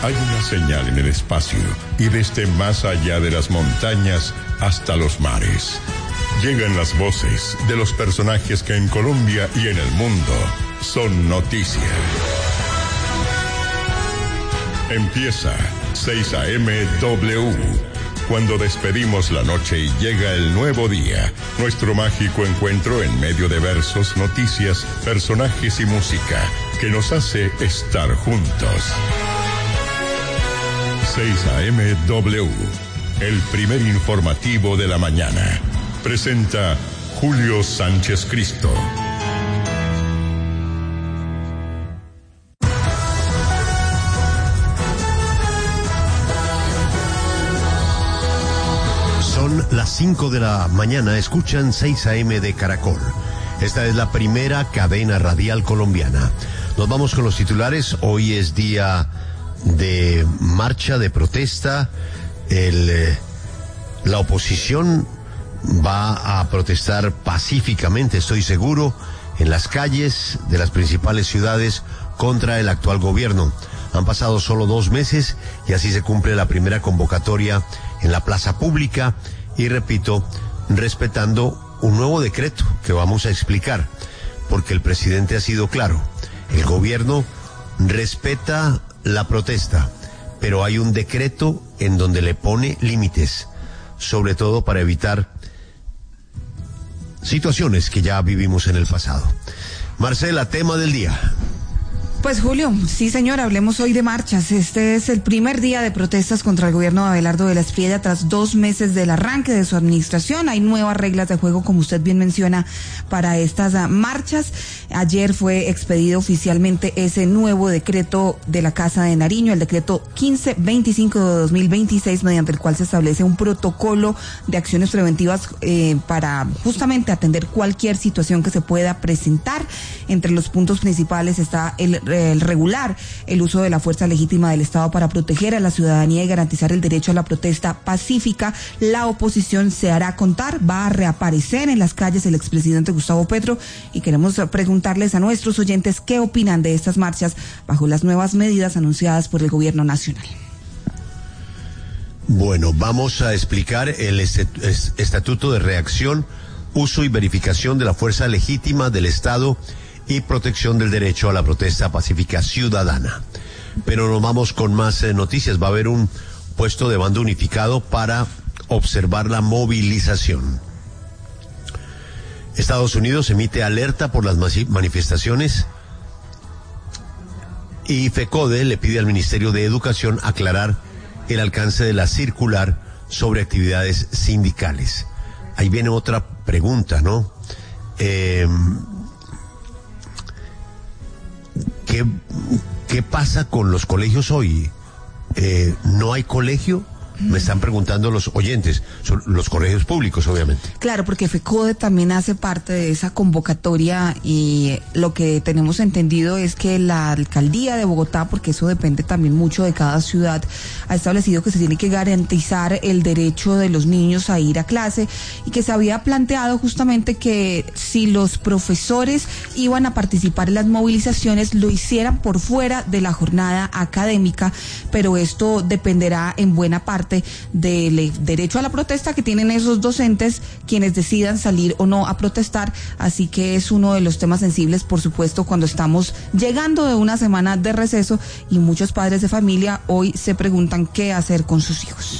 Hay una señal en el espacio y desde más allá de las montañas hasta los mares. Llegan las voces de los personajes que en Colombia y en el mundo son noticia. Empieza 6 a.m. W. Cuando despedimos la noche y llega el nuevo día, nuestro mágico encuentro en medio de versos, noticias, personajes y música que nos hace estar juntos. 6 a.m. W, el primer informativo de la mañana. Presenta Julio Sánchez Cristo. Son las 5 de la mañana, escuchan 6 a.m. de Caracol. Esta es la primera cadena radial colombiana. Nos vamos con los titulares. Hoy es día de marcha, de protesta. La oposición va a protestar pacíficamente, estoy seguro, en las calles de las principales ciudades contra el actual gobierno. Han pasado solo 2 meses y así se cumple la primera convocatoria en la plaza pública y, repito, respetando un nuevo decreto que vamos a explicar, porque el presidente ha sido claro. El gobierno respeta la protesta, pero hay un decreto en donde le pone límites, sobre todo para evitar situaciones que ya vivimos en el pasado. Marcela, tema del día. Pues Julio, sí señor, hablemos hoy de marchas. Este es el primer día de protestas contra el gobierno de Abelardo de la Espriella tras 2 meses del arranque de su administración. Hay nuevas reglas de juego, como usted bien menciona, para estas marchas. Ayer fue expedido oficialmente ese nuevo decreto de la Casa de Nariño, el decreto 1525 de 2026, mediante el cual se establece un protocolo de acciones preventivas para justamente atender cualquier situación que se pueda presentar. Entre los puntos principales está el regular el uso de la fuerza legítima del Estado para proteger a la ciudadanía y garantizar el derecho a la protesta pacífica. La oposición se hará contar, va a reaparecer en las calles el expresidente Gustavo Petro, y queremos preguntarles a nuestros oyentes qué opinan de estas marchas bajo las nuevas medidas anunciadas por el gobierno nacional. Bueno, vamos a explicar el estatuto de reacción, uso y verificación de la fuerza legítima del Estado y protección del derecho a la protesta pacífica ciudadana. Pero nos vamos con más noticias. Va a haber un puesto de mando unificado para observar la movilización. Estados Unidos emite alerta por las manifestaciones y FECODE le pide al Ministerio de Educación aclarar el alcance de la circular sobre actividades sindicales. Ahí viene otra pregunta, ¿no? ¿Qué pasa con los colegios hoy? ¿No hay colegio? Me están preguntando los oyentes, son los colegios públicos, obviamente. Claro, porque FECODE también hace parte de esa convocatoria, y lo que tenemos entendido es que la alcaldía de Bogotá, porque eso depende también mucho de cada ciudad, ha establecido que se tiene que garantizar el derecho de los niños a ir a clase, y que se había planteado justamente que si los profesores iban a participar en las movilizaciones, lo hicieran por fuera de la jornada académica, pero esto dependerá en buena parte del derecho a la protesta que tienen esos docentes, quienes decidan salir o no a protestar. Así que es uno de los temas sensibles, por supuesto, cuando estamos llegando de una semana de receso y muchos padres de familia hoy se preguntan qué hacer con sus hijos.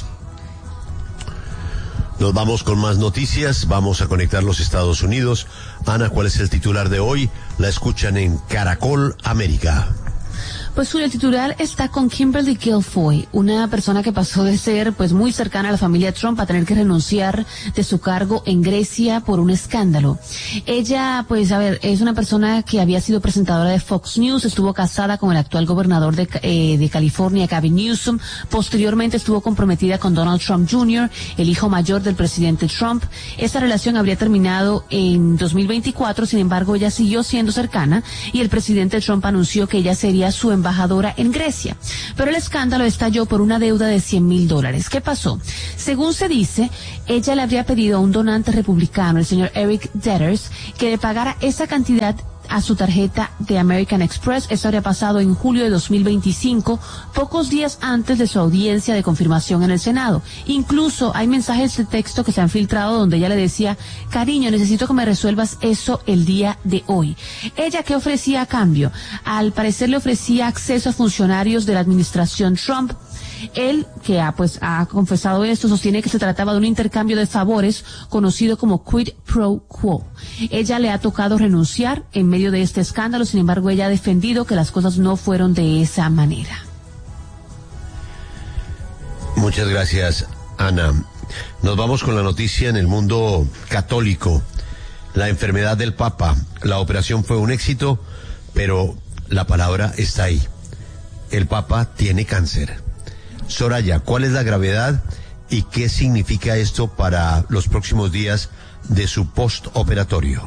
Nos vamos con más noticias, vamos a conectar los Estados Unidos. Ana, ¿cuál es el titular de hoy? La escuchan en Caracol América. Pues el titular está con Kimberly Guilfoyle, una persona que pasó de ser pues muy cercana a la familia Trump a tener que renunciar de su cargo en Grecia por un escándalo. Ella, pues es una persona que había sido presentadora de Fox News, estuvo casada con el actual gobernador de California, Gavin Newsom. Posteriormente estuvo comprometida con Donald Trump Jr., el hijo mayor del presidente Trump. Esa relación habría terminado en 2024, sin embargo ella siguió siendo cercana y el presidente Trump anunció que ella sería su embajadora en Grecia. Pero el escándalo estalló por una deuda de $100,000. ¿Qué pasó? Según se dice, ella le habría pedido a un donante republicano, el señor Eric Detters, que le pagara esa cantidad a su tarjeta de American Express. Esto habría pasado en julio de 2025, pocos días antes de su audiencia de confirmación en el Senado. Incluso hay mensajes de texto que se han filtrado donde ella le decía: cariño, necesito que me resuelvas eso el día de hoy. ¿Ella qué ofrecía a cambio? Al parecer le ofrecía acceso a funcionarios de la administración Trump. Él, que ha confesado esto, sostiene que se trataba de un intercambio de favores conocido como quid pro quo. Ella le ha tocado renunciar en medio de este escándalo, sin embargo, ella ha defendido que las cosas no fueron de esa manera. Muchas gracias, Ana. Nos vamos con la noticia en el mundo católico. La enfermedad del Papa. La operación fue un éxito, pero la palabra está ahí. El Papa tiene cáncer. Soraya, ¿cuál es la gravedad y qué significa esto para los próximos días de su postoperatorio?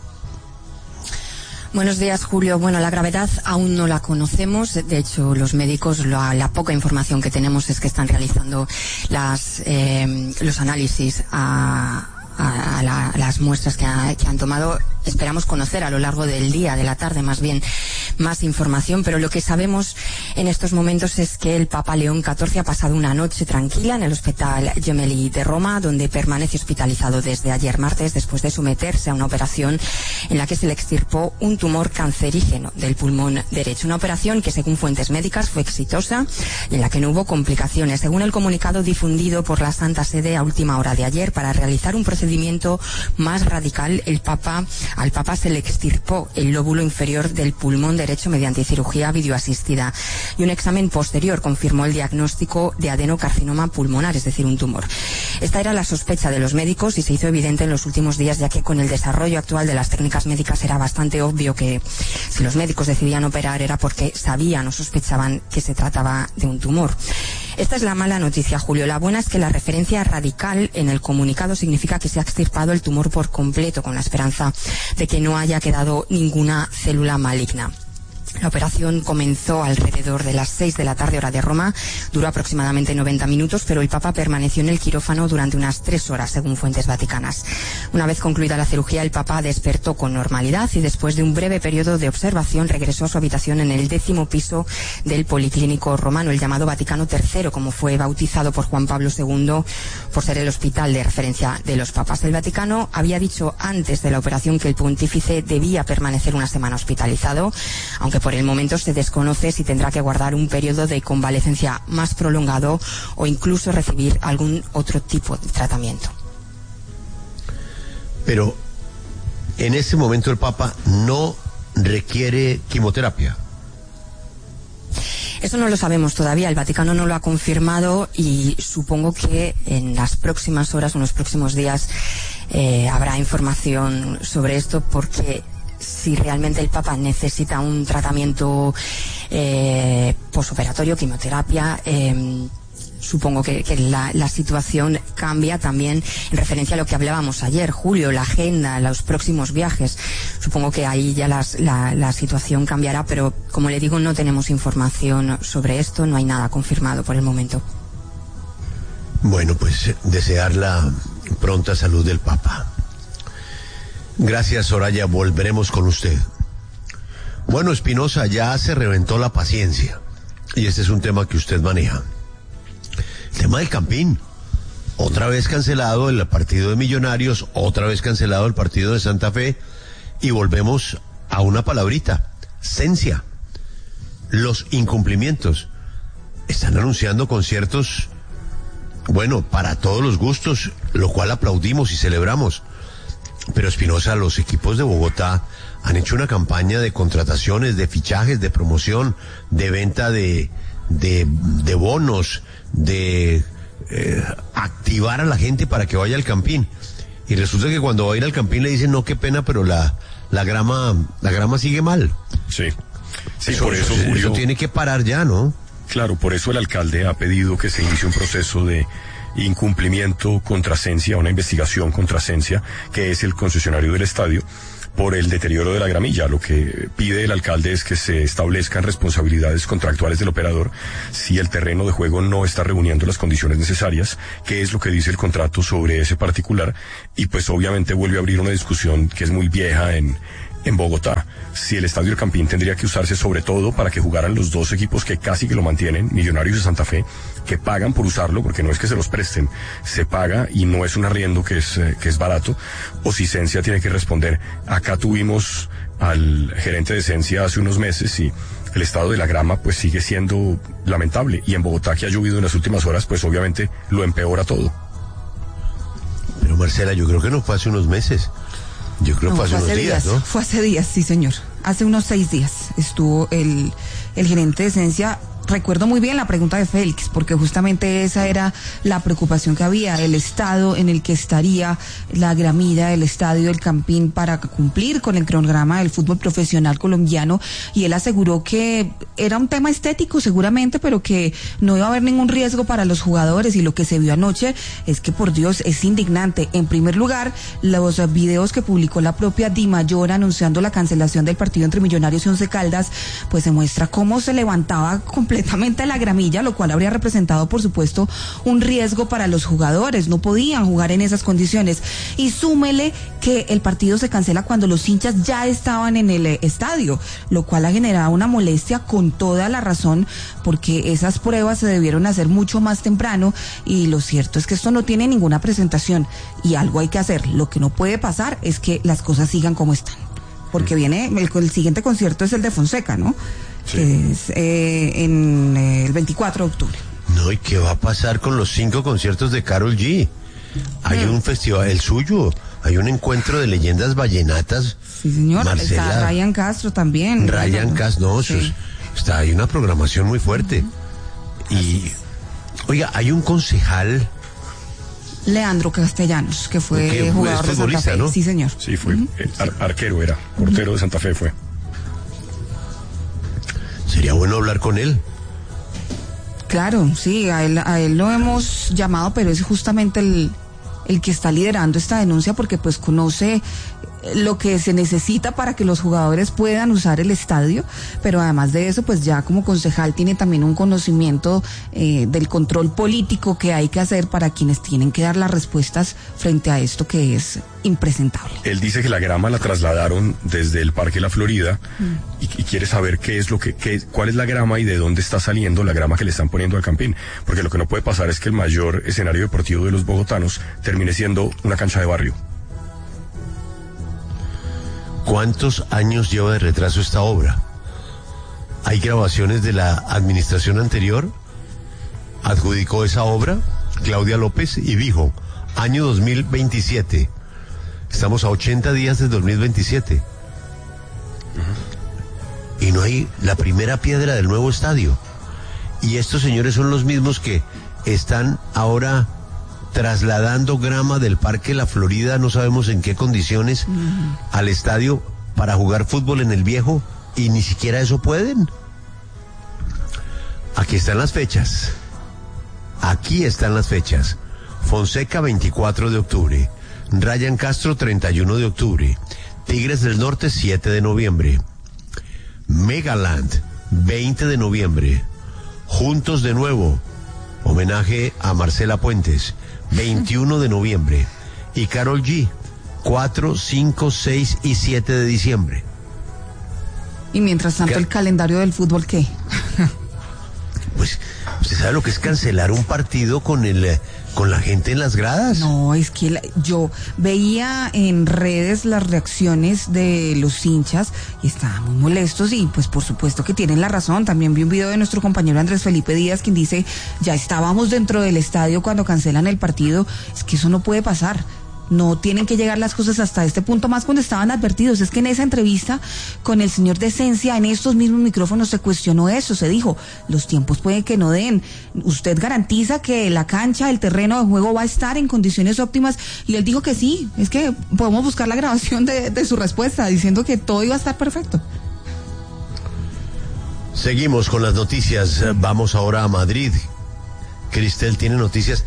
Buenos días, Julio. Bueno, la gravedad aún no la conocemos. De hecho, los médicos, la poca información que tenemos es que están realizando los análisis a las muestras que han tomado. Esperamos conocer a lo largo del día, de la tarde más bien, más información, pero lo que sabemos en estos momentos es que el Papa León XIV ha pasado una noche tranquila en el Hospital Gemelli de Roma, donde permanece hospitalizado desde ayer martes después de someterse a una operación en la que se le extirpó un tumor cancerígeno del pulmón derecho. Una operación que, según fuentes médicas, fue exitosa y en la que no hubo complicaciones. Según el comunicado difundido por la Santa Sede a última hora de ayer, para realizar un procedimiento más radical, al Papa se le extirpó el lóbulo inferior del pulmón derecho mediante cirugía videoasistida, y un examen posterior confirmó el diagnóstico de adenocarcinoma pulmonar, es decir, un tumor. Esta era la sospecha de los médicos y se hizo evidente en los últimos días, ya que con el desarrollo actual de las técnicas médicas era bastante obvio que si los médicos decidían operar era porque sabían o sospechaban que se trataba de un tumor. Esta es la mala noticia, Julio. La buena es que la referencia radical en el comunicado significa que se ha extirpado el tumor por completo, con la esperanza de que no haya quedado ninguna célula maligna. La operación comenzó alrededor de las 6 de la tarde, hora de Roma, duró aproximadamente 90 minutos, pero el Papa permaneció en el quirófano durante unas 3 horas, según fuentes vaticanas. Una vez concluida la cirugía, el Papa despertó con normalidad y, después de un breve periodo de observación, regresó a su habitación en el 10º piso del Policlínico Romano, el llamado Vaticano III, como fue bautizado por Juan Pablo II por ser el hospital de referencia de los papas. El Vaticano había dicho antes de la operación que el pontífice debía permanecer una semana hospitalizado, aunque por el momento se desconoce si tendrá que guardar un periodo de convalecencia más prolongado o incluso recibir algún otro tipo de tratamiento. Pero en ese momento el Papa no requiere quimioterapia. Eso no lo sabemos todavía, el Vaticano no lo ha confirmado y supongo que en las próximas horas o en los próximos días habrá información sobre esto, porque si realmente el Papa necesita un tratamiento posoperatorio, quimioterapia, supongo que la situación cambia también en referencia a lo que hablábamos ayer, Julio, la agenda, los próximos viajes. Supongo que ahí ya la situación cambiará, pero como le digo, no tenemos información sobre esto, no hay nada confirmado por el momento. Bueno, pues desear la pronta salud del Papa. Gracias, Soraya, volveremos con usted. Bueno, Espinosa, ya se reventó la paciencia y este es un tema que usted maneja. El tema del Campín, otra vez cancelado el partido de Millonarios, otra vez cancelado el partido de Santa Fe, y volvemos a una palabrita: cencia. Los incumplimientos. Están anunciando conciertos, bueno, para todos los gustos, lo cual aplaudimos y celebramos. Pero, Espinosa, los equipos de Bogotá han hecho una campaña de contrataciones, de fichajes, de promoción, de venta de bonos, de activar a la gente para que vaya al Campín. Y resulta que cuando va a ir al Campín le dicen: no, qué pena, pero la grama sigue mal. Sí, por eso, Julio, eso tiene que parar ya, ¿no? Claro, por eso el alcalde ha pedido que se inicie un proceso de incumplimiento contra Cencia, una investigación contra Cencia, que es el concesionario del estadio, por el deterioro de la gramilla. Lo que pide el alcalde es que se establezcan responsabilidades contractuales del operador si el terreno de juego no está reuniendo las condiciones necesarias, que es lo que dice el contrato sobre ese particular, y pues obviamente vuelve a abrir una discusión que es muy vieja en en Bogotá. Si el estadio El Campín tendría que usarse sobre todo para que jugaran los dos equipos que casi que lo mantienen, Millonarios y Santa Fe, que pagan por usarlo, porque no es que se los presten, se paga y no es un arriendo que es barato, o si Esencia tiene que responder. Acá tuvimos al gerente de Esencia hace unos meses y el estado de la grama pues sigue siendo lamentable, y en Bogotá, que ha llovido en las últimas horas, pues obviamente lo empeora todo. Pero Marcela, yo creo que no fue hace unos meses. Yo creo que fue hace unos días, ¿no? Fue hace días, sí, señor. Hace unos 6 días estuvo el gerente de Esencia. Recuerdo muy bien la pregunta de Félix, porque justamente esa era la preocupación que había, el estado en el que estaría la gramilla del estadio El Campín para cumplir con el cronograma del fútbol profesional colombiano, y él aseguró que era un tema estético seguramente, pero que no iba a haber ningún riesgo para los jugadores, y lo que se vio anoche es que, por Dios, es indignante. En primer lugar, los videos que publicó la propia Dimayor anunciando la cancelación del partido entre Millonarios y Once Caldas, pues se muestra cómo se levantaba completamente la gramilla, lo cual habría representado, por supuesto, un riesgo para los jugadores. No podían jugar en esas condiciones. Y súmele que el partido se cancela cuando los hinchas ya estaban en el estadio, lo cual ha generado una molestia con toda la razón, porque esas pruebas se debieron hacer mucho más temprano, y lo cierto es que esto no tiene ninguna presentación y algo hay que hacer. Lo que no puede pasar es que las cosas sigan como están, porque viene el siguiente concierto es el de Fonseca, ¿no? Sí. Que es en el 24 de octubre. No, ¿y qué va a pasar con los 5 conciertos de Karol G? Hay un festival, el suyo, hay un encuentro de leyendas vallenatas. Sí, señor. Marcela, está Ryan Castro también. Ryan Castro, no, sí. Hay una programación muy fuerte. Y, oiga, hay un concejal... Leandro Castellanos, que fue jugador de Santa Fe, ¿no? Sí, señor. Sí, fue arquero, era portero de Santa Fe, fue. Sería bueno hablar con él. Claro, sí, a él lo hemos llamado, pero es justamente el que está liderando esta denuncia, porque pues conoce lo que se necesita para que los jugadores puedan usar el estadio, pero además de eso, pues ya como concejal tiene también un conocimiento del control político que hay que hacer para quienes tienen que dar las respuestas frente a esto que es impresentable. Él dice que la grama la trasladaron desde el Parque La Florida y quiere saber cuál es la grama y de dónde está saliendo la grama que le están poniendo al Campín, porque lo que no puede pasar es que el mayor escenario deportivo de los bogotanos termine siendo una cancha de barrio. ¿Cuántos años lleva de retraso esta obra? ¿Hay grabaciones de la administración anterior? Adjudicó esa obra Claudia López y dijo, año 2027. Estamos a 80 días de 2027. Y no hay la primera piedra del nuevo estadio. Y estos señores son los mismos que están ahora trasladando grama del Parque La Florida, no sabemos en qué condiciones, al estadio para jugar fútbol en el Viejo, y ni siquiera eso pueden. Aquí están las fechas. Aquí están las fechas. Fonseca, 24 de octubre. Ryan Castro, 31 de octubre. Tigres del Norte, 7 de noviembre. Megaland, 20 de noviembre. Juntos de nuevo, homenaje a Marcela Puentes, 21 de noviembre. Y Karol G, 4, 5, 6 y 7 de diciembre. Y mientras tanto, el calendario del fútbol, ¿qué? Pues, ¿usted sabe lo que es cancelar un partido con la gente en las gradas? No, es que yo veía en redes las reacciones de los hinchas y estaban muy molestos, y pues por supuesto que tienen la razón. También vi un video de nuestro compañero Andrés Felipe Díaz, quien dice, ya estábamos dentro del estadio cuando cancelan el partido. Es que eso no puede pasar. No tienen que llegar las cosas hasta este punto, más cuando estaban advertidos. Es que en esa entrevista con el señor de Esencia, en estos mismos micrófonos, se cuestionó eso. Se dijo, los tiempos pueden que no den. ¿Usted garantiza que la cancha, el terreno de juego va a estar en condiciones óptimas? Y él dijo que sí. Es que podemos buscar la grabación de su respuesta, diciendo que todo iba a estar perfecto. Seguimos con las noticias. Vamos ahora a Madrid. Cristel tiene noticias.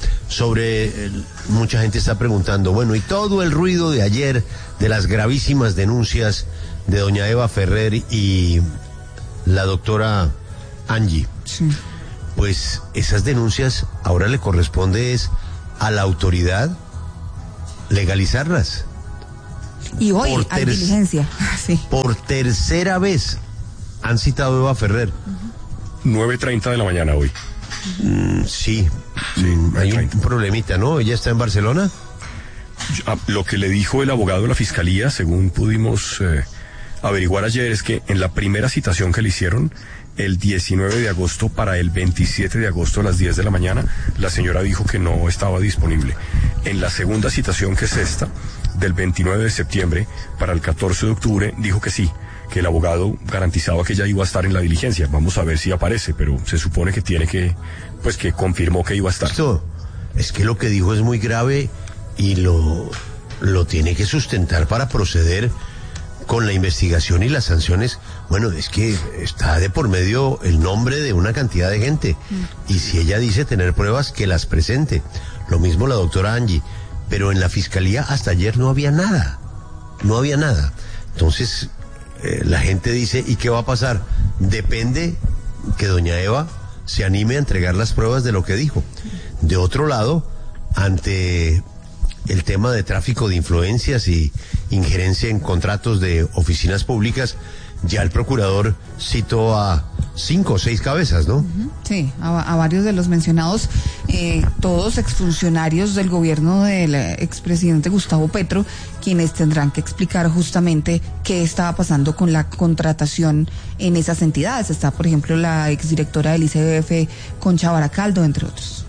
Mucha gente está preguntando, bueno, y todo el ruido de ayer de las gravísimas denuncias de doña Eva Ferrer y la doctora Angie. Sí. Pues esas denuncias ahora le corresponde es a la autoridad legalizarlas. Y hoy hay diligencia. Sí. Por tercera vez han citado a Eva Ferrer. 9:30 de la mañana hoy. Sí, hay un problemita, ¿no? ¿Ella está en Barcelona? Lo que le dijo el abogado de la Fiscalía, según pudimos averiguar ayer, es que en la primera citación que le hicieron, el 19 de agosto para el 27 de agosto a las 10 de la mañana, la señora dijo que no estaba disponible. En la segunda citación, que es esta, del 29 de septiembre para el 14 de octubre, dijo que sí, que el abogado garantizaba que ella iba a estar en la diligencia. Vamos a ver si aparece, pero se supone que tiene que, pues que confirmó que iba a estar. Esto, es que lo que dijo es muy grave y lo tiene que sustentar para proceder con la investigación y las sanciones. Bueno, es que está de por medio el nombre de una cantidad de gente. Y si ella dice tener pruebas, que las presente. Lo mismo la doctora Angie. Pero en la fiscalía hasta ayer no había nada. No había nada. Entonces, la gente dice, ¿y qué va a pasar? Depende que doña Eva se anime a entregar las pruebas de lo que dijo. De otro lado, ante el tema de tráfico de influencias y injerencia en contratos de oficinas públicas, ya el procurador citó a 5 o 6 cabezas, ¿no? Sí, a varios de los mencionados, todos exfuncionarios del gobierno del expresidente Gustavo Petro, quienes tendrán que explicar justamente qué estaba pasando con la contratación en esas entidades. Está, por ejemplo, la exdirectora del ICBF, Concha Baracaldo, entre otros.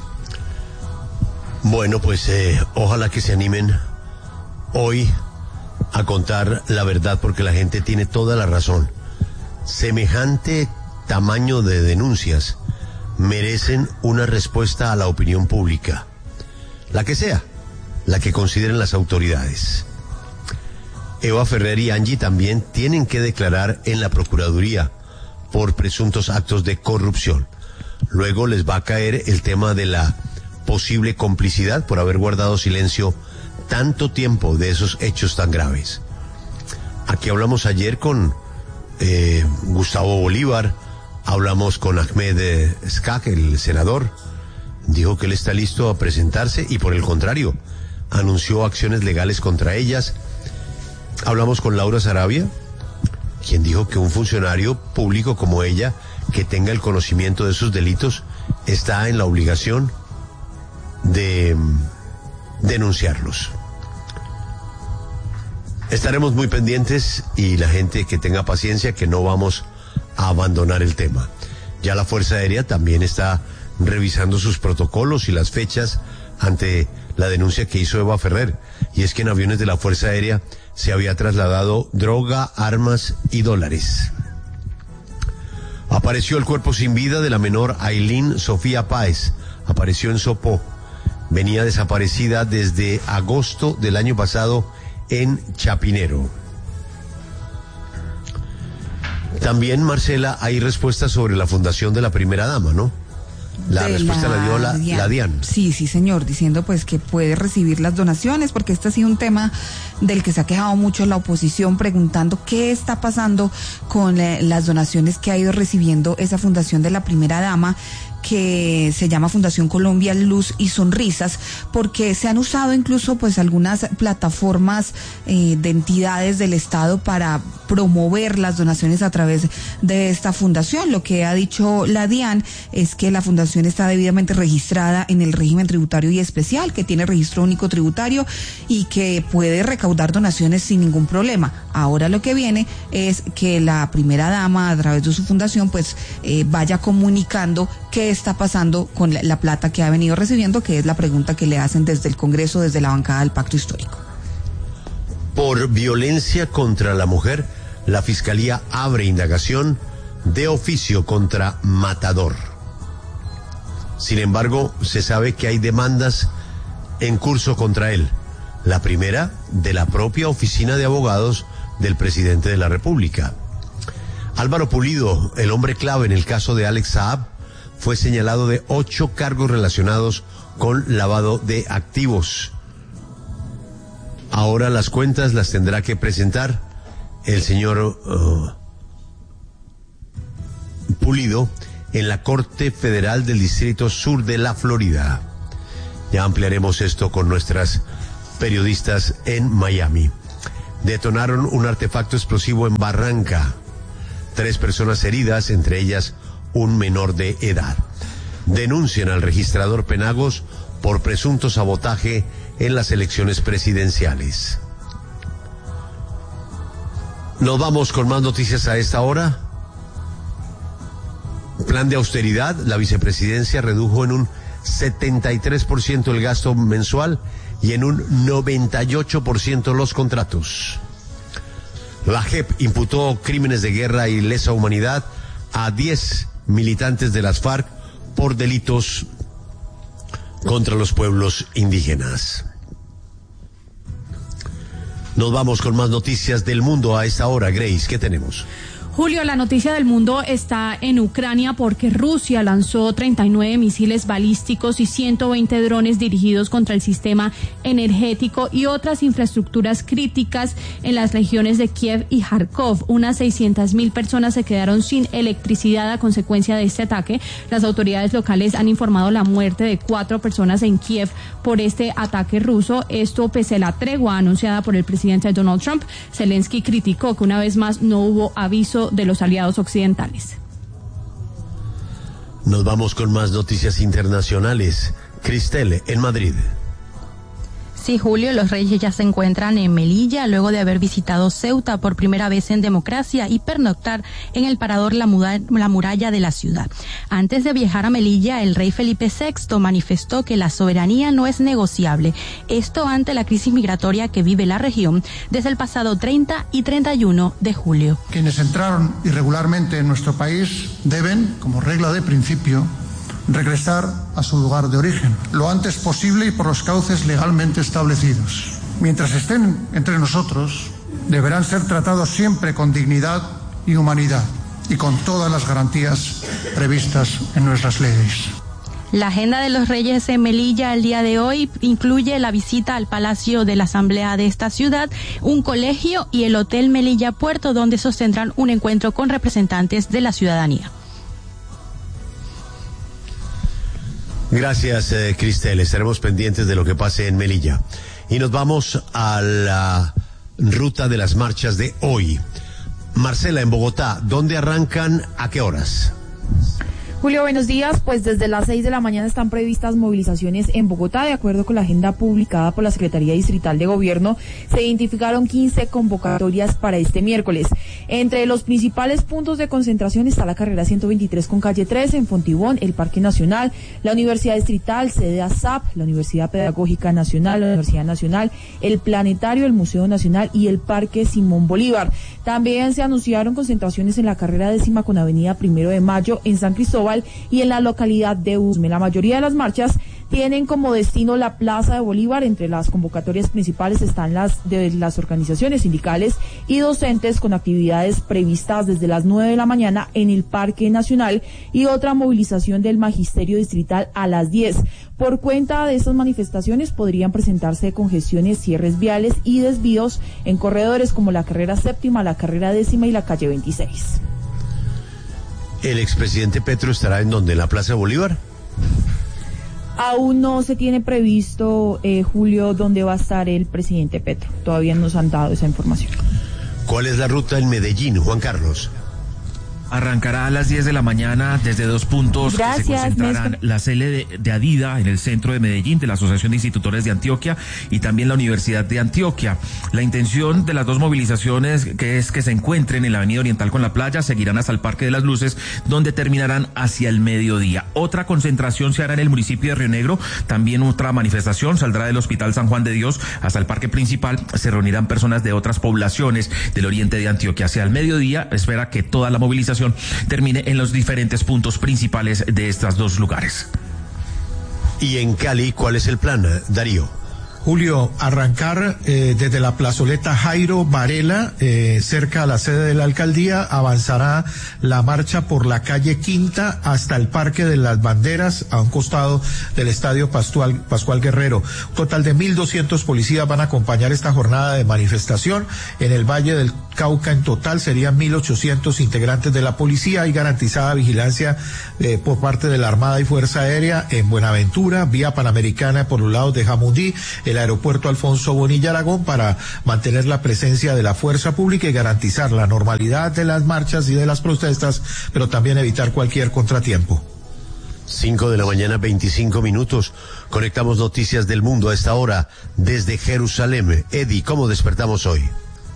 Bueno, pues ojalá que se animen hoy a contar la verdad, porque la gente tiene toda la razón. Semejante tamaño de denuncias merecen una respuesta a la opinión pública, la que sea, la que consideren las autoridades. Eva Ferrer y Angie también tienen que declarar en la Procuraduría por presuntos actos de corrupción. Luego les va a caer el tema de la posible complicidad por haber guardado silencio tanto tiempo de esos hechos tan graves. Aquí hablamos ayer con Gustavo Bolívar, hablamos con Ahmed Skak, el senador, dijo que él está listo a presentarse y por el contrario, anunció acciones legales contra ellas. Hablamos con Laura Sarabia, quien dijo que un funcionario público como ella, que tenga el conocimiento de sus delitos, está en la obligación de denunciarlos. Estaremos muy pendientes y la gente que tenga paciencia, que no vamos a abandonar el tema. Ya la Fuerza Aérea también está revisando sus protocolos y las fechas ante la denuncia que hizo Eva Ferrer, y es que en aviones de la Fuerza Aérea se había trasladado droga, armas y dólares. Apareció el cuerpo sin vida de la menor Ailín Sofía Páez, apareció en Sopó. Venía desaparecida desde agosto del año pasado en Chapinero. También, Marcela, hay respuestas sobre la fundación de la primera dama, ¿no? La respuesta la dio la DIAN. Sí, señor, diciendo pues que puede recibir las donaciones, porque este ha sido un tema del que se ha quejado mucho la oposición, preguntando qué está pasando con las donaciones que ha ido recibiendo esa fundación de la primera dama, que se llama Fundación Colombia Luz y Sonrisas, porque se han usado incluso pues algunas plataformas de entidades del Estado para promover las donaciones a través de esta fundación. Lo que ha dicho la DIAN es que la fundación está debidamente registrada en el régimen tributario y especial, que tiene registro único tributario y que puede recaudar donaciones sin ningún problema. Ahora lo que viene es que la primera dama, a través de su fundación, pues vaya comunicando qué está pasando con la plata que ha venido recibiendo, que es la pregunta que le hacen desde el Congreso, desde la bancada del Pacto Histórico. Por violencia contra la mujer, la Fiscalía abre indagación de oficio contra Matador. Sin embargo, se sabe que hay demandas en curso contra él. La primera, de la propia oficina de abogados del presidente de la República. Álvaro Pulido, el hombre clave en el caso de Alex Saab, fue señalado de 8 cargos relacionados con lavado de activos. Ahora las cuentas las tendrá que presentar el señor Pulido en la Corte Federal del Distrito Sur de la Florida. Ya ampliaremos esto con nuestras periodistas en Miami. detonaron un artefacto explosivo en Barranca. 3 personas heridas, entre ellas un menor de edad. Denuncian al registrador Penagos por presunto sabotaje en las elecciones presidenciales. Nos vamos con más noticias a esta hora. Plan de austeridad. La vicepresidencia redujo en un 73% el gasto mensual y en un 98% los contratos. La JEP imputó crímenes de guerra y lesa humanidad a 10 militantes de las FARC por delitos contra los pueblos indígenas. Nos vamos con más noticias del mundo a esta hora. Grace, ¿qué tenemos? Julio, la noticia del mundo está en Ucrania porque Rusia lanzó 39 misiles balísticos y 120 drones dirigidos contra el sistema energético y otras infraestructuras críticas en las regiones de Kiev y Kharkov. Unas 600.000 personas se quedaron sin electricidad a consecuencia de este ataque. Las autoridades locales han informado la muerte de 4 personas en Kiev por este ataque ruso. Esto pese a la tregua anunciada por el presidente Donald Trump. Zelensky criticó que una vez más no hubo aviso de los aliados occidentales. Nos vamos con más noticias internacionales. Cristel, en Madrid. Sí, Julio, los reyes ya se encuentran en Melilla luego de haber visitado Ceuta por primera vez en democracia y pernoctar en el parador La Muralla de la ciudad. Antes de viajar a Melilla, el rey Felipe VI manifestó que la soberanía no es negociable. Esto ante la crisis migratoria que vive la región desde el pasado 30 y 31 de julio. Quienes entraron irregularmente en nuestro país deben, como regla de principio, regresar a su lugar de origen lo antes posible y por los cauces legalmente establecidos. Mientras estén entre nosotros, deberán ser tratados siempre con dignidad y humanidad y con todas las garantías previstas en nuestras leyes. La agenda de los reyes en Melilla el día de hoy incluye la visita al Palacio de la Asamblea de esta ciudad, un colegio y el Hotel Melilla Puerto, donde sostendrán un encuentro con representantes de la ciudadanía. Gracias, Cristel. Estaremos pendientes de lo que pase en Melilla. Y nos vamos a la ruta de las marchas de hoy. Marcela, en Bogotá, ¿dónde arrancan? ¿A qué horas? Julio, buenos días. Pues desde las 6 de la mañana están previstas movilizaciones en Bogotá. De acuerdo con la agenda publicada por la Secretaría Distrital de Gobierno, se identificaron 15 convocatorias para este miércoles. Entre los principales puntos de concentración está la carrera 123 con calle 13 en Fontibón, el Parque Nacional, la Universidad Distrital, sede ASAP, la Universidad Pedagógica Nacional, la Universidad Nacional, el Planetario, el Museo Nacional y el Parque Simón Bolívar. También se anunciaron concentraciones en la carrera 10ª con avenida 1 de Mayo en San Cristóbal y en la localidad de Usme. La mayoría de las marchas tienen como destino la Plaza de Bolívar. Entre las convocatorias principales están las de las organizaciones sindicales y docentes, con actividades previstas desde las 9 de la mañana en el Parque Nacional y otra movilización del Magisterio Distrital a las 10. Por cuenta de estas manifestaciones podrían presentarse congestiones, cierres viales y desvíos en corredores como la carrera 7ª, la carrera 10ª y la calle 26. ¿El expresidente Petro estará en dónde? ¿En la Plaza de Bolívar? Aún no se tiene previsto, Julio, dónde va a estar el presidente Petro. Todavía no nos han dado esa información. ¿Cuál es la ruta en Medellín, Juan Carlos? Arrancará a las 10 de la mañana desde 2 puntos que se concentrarán la sede de Adida en el centro de Medellín, de la Asociación de Institutores de Antioquia y también la Universidad de Antioquia. La intención de las dos movilizaciones que es que se encuentren en la Avenida Oriental con la Playa, seguirán hasta el Parque de las Luces, donde terminarán hacia el mediodía. Otra concentración se hará en el municipio de Río Negro, también otra manifestación saldrá del Hospital San Juan de Dios hasta el Parque Principal. Se reunirán personas de otras poblaciones del oriente de Antioquia. Hacia el mediodía espera que toda la movilización termine en los diferentes puntos principales de estos dos lugares. Y en Cali, ¿cuál es el plan, Darío? Julio, arrancar desde la plazoleta Jairo Varela, cerca a la sede de la alcaldía, avanzará la marcha por la calle Quinta hasta el Parque de las Banderas, a un costado del Estadio Pascual Guerrero. Un total de 1.200 policías van a acompañar esta jornada de manifestación en el Valle del Cauca en total serían 1.800 integrantes de la policía y garantizada vigilancia por parte de la Armada y Fuerza Aérea en Buenaventura, vía Panamericana por los lados de Jamundí, el aeropuerto Alfonso Bonilla Aragón, para mantener la presencia de la fuerza pública y garantizar la normalidad de las marchas y de las protestas, pero también evitar cualquier contratiempo. 5:25 a.m. Conectamos noticias del mundo a esta hora desde Jerusalén. Eddie, ¿cómo despertamos hoy?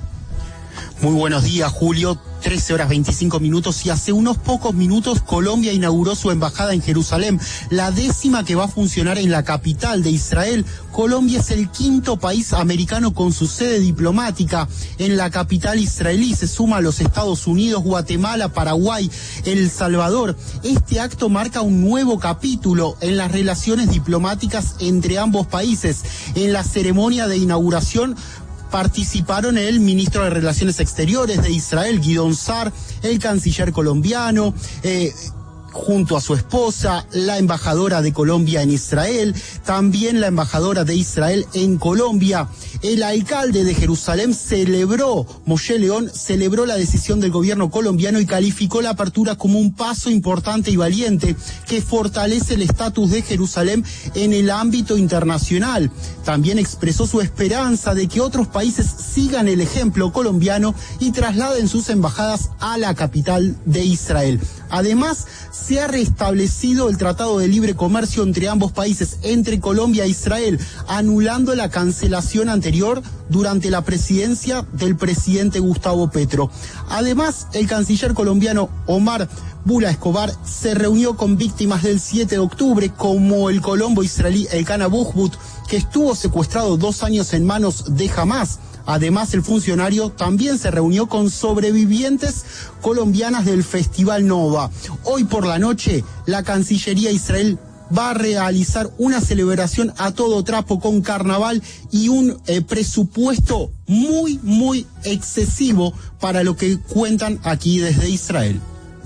Muy buenos días, Julio. 13:25 y hace unos pocos minutos Colombia inauguró su embajada en Jerusalén, la 10ª que va a funcionar en la capital de Israel. Colombia es el 5º país americano con su sede diplomática en la capital israelí. Se suma a los Estados Unidos, Guatemala, Paraguay, El Salvador. Este acto marca un nuevo capítulo en las relaciones diplomáticas entre ambos países. En la ceremonia de inauguración participaron el ministro de Relaciones Exteriores de Israel, Gideon Sa'ar, el canciller colombiano, junto a su esposa, la embajadora de Colombia en Israel, también la embajadora de Israel en Colombia. El alcalde de Jerusalén Moshe León celebró la decisión del gobierno colombiano y calificó la apertura como un paso importante y valiente que fortalece el estatus de Jerusalén en el ámbito internacional. También expresó su esperanza de que otros países sigan el ejemplo colombiano y trasladen sus embajadas a la capital de Israel. Además, se ha restablecido el Tratado de Libre Comercio entre ambos países, entre Colombia e Israel, anulando la cancelación anterior durante la presidencia del presidente Gustavo Petro. Además, el canciller colombiano Omar Bula Escobar se reunió con víctimas del 7 de octubre, como el colombo israelí Elkana Buchbut, que estuvo secuestrado 2 años en manos de Hamás. Además, el funcionario también se reunió con sobrevivientes colombianas del Festival Nova. Hoy por la noche, la Cancillería de Israel va a realizar una celebración a todo trapo con carnaval y un presupuesto muy excesivo para lo que cuentan aquí desde Israel.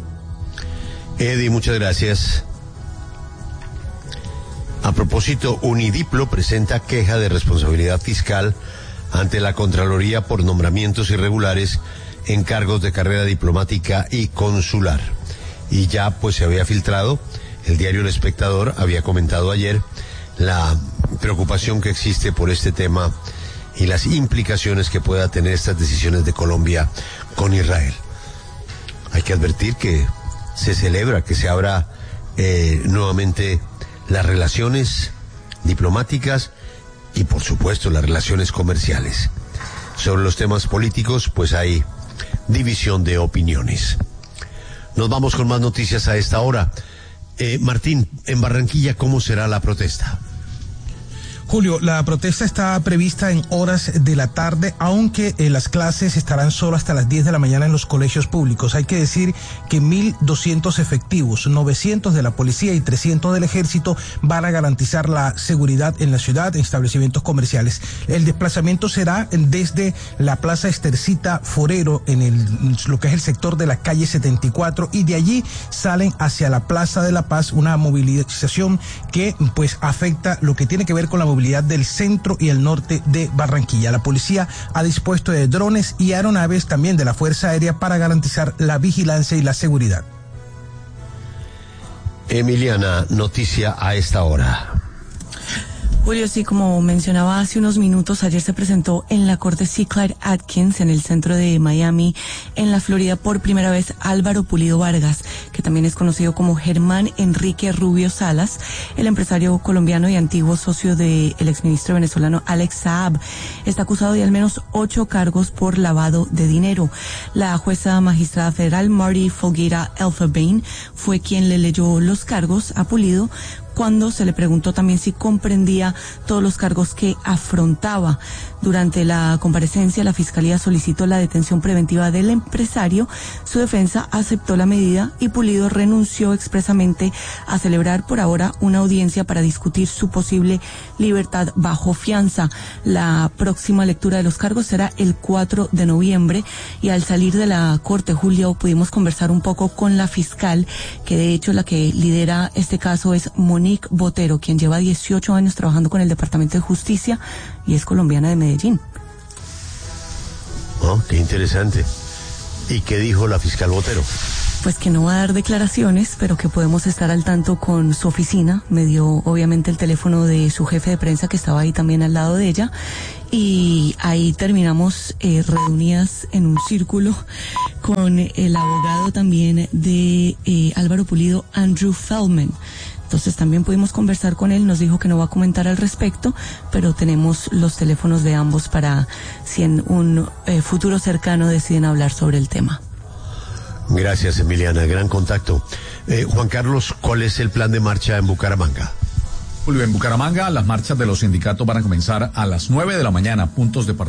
Eddie, muchas gracias. A propósito, Unidiplo presenta queja de responsabilidad fiscal ante la Contraloría por nombramientos irregulares en cargos de carrera diplomática y consular. Y ya pues se había filtrado, el diario El Espectador había comentado ayer la preocupación que existe por este tema y las implicaciones que pueda tener estas decisiones de Colombia con Israel. Hay que advertir que se celebra que se abra nuevamente las relaciones diplomáticas y por supuesto las relaciones comerciales. Sobre los temas políticos pues hay división de opiniones. Nos vamos con más noticias a esta hora. Martín, en Barranquilla, ¿cómo será la protesta? Julio, la protesta está prevista en horas de la tarde, aunque las clases estarán solo hasta las 10 de la mañana en los colegios públicos. Hay que decir que 1.200 efectivos, 900 de la policía y 300 del ejército van a garantizar la seguridad en la ciudad, en establecimientos comerciales. El desplazamiento será desde la Plaza Estercita Forero, en lo que es el sector de la calle 74, y de allí salen hacia la Plaza de la Paz, una movilización que pues afecta lo que tiene que ver con la movilidad del centro y el norte de Barranquilla. La policía ha dispuesto de drones y aeronaves también de la Fuerza Aérea para garantizar la vigilancia y la seguridad. Emiliana, noticia a esta hora. Julio, sí, como mencionaba hace unos minutos, ayer se presentó en la corte C. Clyde Atkins, en el centro de Miami, en la Florida, por primera vez Álvaro Pulido Vargas, que también es conocido como Germán Enrique Rubio Salas, el empresario colombiano y antiguo socio del exministro venezolano Alex Saab. Está acusado de al menos 8 cargos por lavado de dinero. La jueza magistrada federal Marty Folgueira Elfenbein fue quien le leyó los cargos a Pulido, cuando se le preguntó también si comprendía todos los cargos que afrontaba. Durante la comparecencia, la Fiscalía solicitó la detención preventiva del empresario. Su defensa aceptó la medida y Pulido renunció expresamente a celebrar por ahora una audiencia para discutir su posible libertad bajo fianza. La próxima lectura de los cargos será el 4 de noviembre y al salir de la corte, Julio, pudimos conversar un poco con la fiscal, que de hecho la que lidera este caso es Monique Botero, quien lleva 18 años trabajando con el Departamento de Justicia y es colombiana de Medellín. Qué interesante. ¿Y qué dijo la fiscal Botero? Pues que no va a dar declaraciones, pero que podemos estar al tanto con su oficina. Me dio obviamente el teléfono de su jefe de prensa, que estaba ahí también al lado de ella, y ahí terminamos reunidas en un círculo con el abogado también de Álvaro Pulido, Andrew Feldman. Entonces también pudimos conversar con él, nos dijo que no va a comentar al respecto, pero tenemos los teléfonos de ambos para si en un futuro cercano deciden hablar sobre el tema. Gracias, Emiliana, gran contacto. Juan Carlos, ¿cuál es el plan de marcha en Bucaramanga? Julio, en Bucaramanga las marchas de los sindicatos van a comenzar a las 9 de la mañana, puntos de partida.